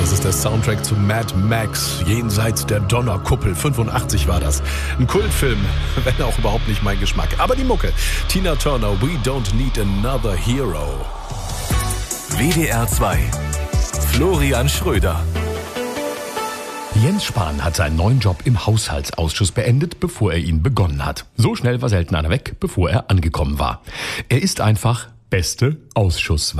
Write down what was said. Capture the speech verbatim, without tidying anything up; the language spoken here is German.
Das ist der Soundtrack zu Mad Max, jenseits der Donnerkuppel. fünfundachtzig war das. Ein Kultfilm, wenn auch überhaupt nicht mein Geschmack. Aber die Mucke. Tina Turner, We Don't Need Another Hero. W D R zwei. Florian Schröder. Jens Spahn hat seinen neuen Job im Haushaltsausschuss beendet, bevor er ihn begonnen hat. So schnell war selten einer weg, bevor er angekommen war. Er ist einfach beste Ausschusswahl.